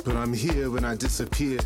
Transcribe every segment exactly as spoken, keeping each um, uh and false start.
but I'm here when I disappear.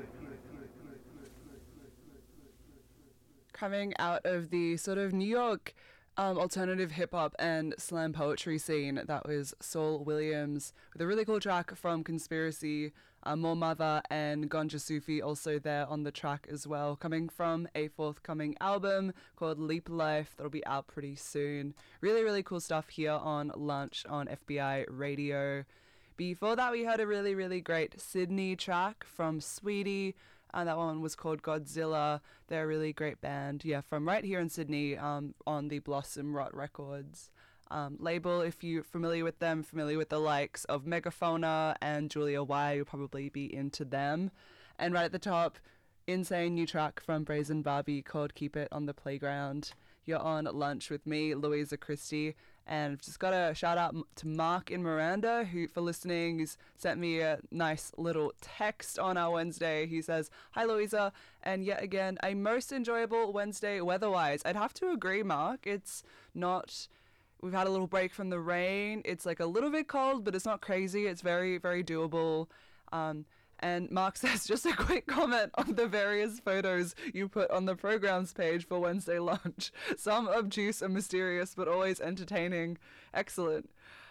Coming out of the sort of New York um, alternative hip-hop and slam poetry scene, that was Saul Williams with a really cool track from Conspiracy, uh, More Mother and Ganja Sufi also there on the track as well, coming from a forthcoming album called Leap Life that'll be out pretty soon. Really, really cool stuff here on Lunch on F B I Radio. Before that, we heard a really, really great Sydney track from Sweetie. And that one was called Godzilla. They're a really great band, yeah, from right here in Sydney, um, on the Blossom Rot Records um, label. If you're familiar with them, familiar with the likes of Megafauna and Julia Y, you'll probably be into them. And right at the top, insane new track from Brazen Barbie called Keep It on the Playground. You're on Lunch with me, Louisa Christie, and I've just got a shout out to Mark in Miranda, who for listening, he's sent me a nice little text on our Wednesday. He says, "Hi Louisa, and yet again a most enjoyable Wednesday weather-wise." I'd have to agree, Mark. It's not. We've had a little break from the rain. It's like a little bit cold, but it's not crazy. It's very, very doable. Um, And Mark says, just a quick comment on the various photos you put on the programs page for Wednesday lunch. Some obtuse and mysterious, but always entertaining. Excellent.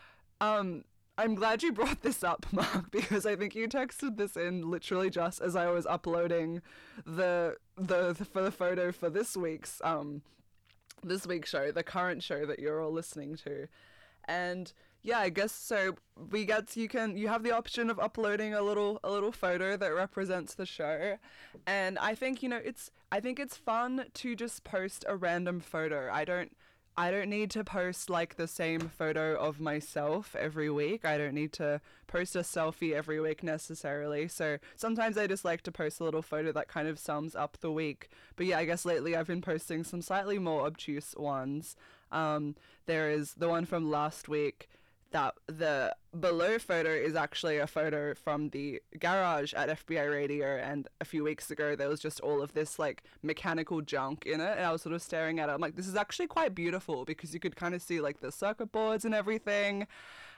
Um, I'm glad you brought this up, Mark, because I think you texted this in literally just as I was uploading the the, the for the photo for this week's um this week's show, the current show that you're all listening to, and. Yeah, I guess so. We get to, you can you have the option of uploading a little a little photo that represents the show, and I think you know it's I think it's fun to just post a random photo. I don't I don't need to post like the same photo of myself every week. I don't need to post a selfie every week necessarily. So sometimes I just like to post a little photo that kind of sums up the week. But yeah, I guess lately I've been posting some slightly more obtuse ones. Um, there is the one from last week. That the below photo is actually a photo from the garage at F B I Radio, and a few weeks ago there was just all of this like mechanical junk in it, and I was sort of staring at it. I'm like, this is actually quite beautiful because you could kind of see like the circuit boards and everything.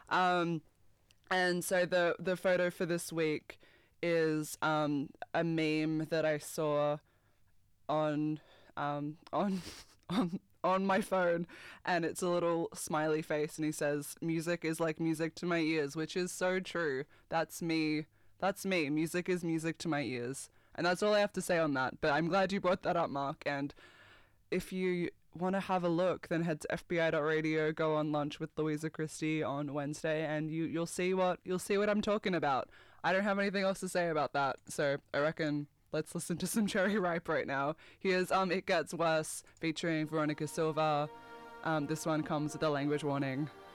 Um, and so the the photo for this week is um, a meme that I saw on um, on on. on my phone, and it's a little smiley face, and he says, "Music is like music to my ears," which is so true. That's me. That's me. Music is music to my ears. And that's all I have to say on that. But I'm glad you brought that up, Mark. And if you want to have a look, then head to F B I dot radio, go on Lunch with Louisa Christie on Wednesday, and you, you'll see what you'll see what I'm talking about. I don't have anything else to say about that, so I reckon let's listen to some Cherry Ripe right now. Here's um It Gets Worse featuring Veronica Silva. Um, this one comes with a language warning.